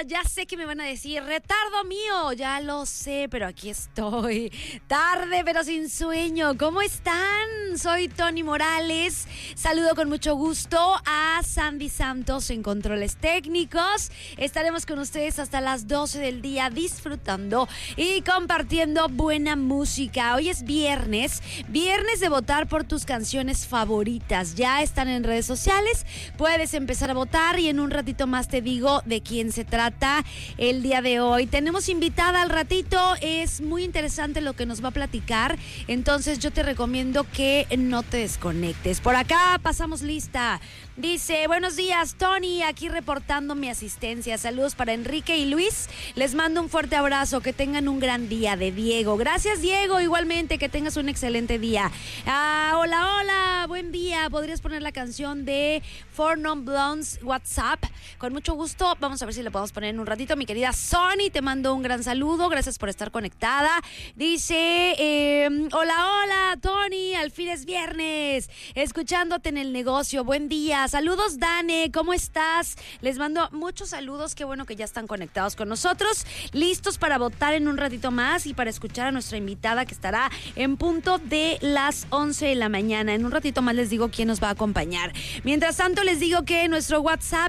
ya sé que me van a decir, retardo mío, ya lo sé, pero aquí estoy. Tarde, pero sin sueño. ¿Cómo están? Soy Tony Morales. Saludo con mucho gusto a Sandy Santos en controles técnicos. Estaremos con ustedes hasta las 12 del día disfrutando y compartiendo buena música. Hoy es viernes de votar por tus canciones favoritas. Ya están en redes sociales, puedes empezar a votar y en un ratito más te digo de quién se trata el día de hoy. Tenemos invitada al ratito, es muy interesante lo que nos va a platicar, entonces yo te recomiendo que no te desconectes. Por acá pasamos lista. Dice, buenos días, Tony, aquí reportando mi asistencia. Saludos para Enrique y Luis. Les mando un fuerte abrazo, que tengan un gran día. De Diego. Gracias, Diego, igualmente, que tengas un excelente día. Hola, buen día. ¿Podrías poner la canción de Four Non Blondes, WhatsApp? Con mucho gusto, vamos a ver si le podemos poner en un ratito. Mi querida Sony, te mando un gran saludo, gracias por estar conectada. Dice, hola, Tony, al fin es viernes, escuchándote en el negocio, buen día. Saludos, Dane, ¿cómo estás? Les mando muchos saludos, qué bueno que ya están conectados con nosotros, listos para votar en un ratito más y para escuchar a nuestra invitada que estará en punto de las 11 de la mañana. En un ratito más les digo quién nos va a acompañar. Mientras tanto, les digo que nuestro WhatsApp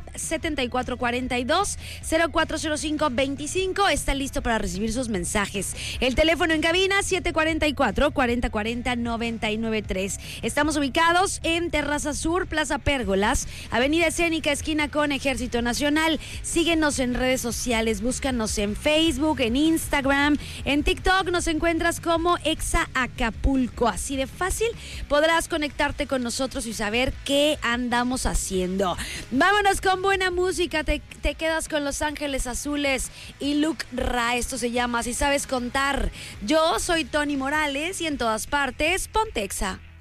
7442-040525 está listo para recibir sus mensajes. El teléfono en cabina 744-4040-993. Estamos ubicados en Terraza Sur, Plaza Pérgolas, Avenida Escénica, esquina con Ejército Nacional. Síguenos en redes sociales, búscanos en Facebook, en Instagram, en TikTok nos encuentras como Exa Acapulco. Así de fácil podrás conectarte con nosotros y saber qué andamos haciendo. Vámonos con buena música, te quedas con Los Ángeles Azules y Luke Ra. Esto se llama Si Sabes Contar. Yo soy Tony Morales y en todas partes, ponte Exa.